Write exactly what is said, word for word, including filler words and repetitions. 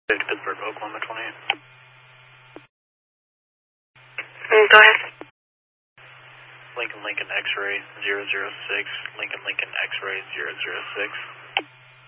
Pittsburgh, Oklahoma twenty-eight. Mm, go ahead. Lincoln Lincoln X-ray zero zero six, Lincoln Lincoln X-ray zero zero six.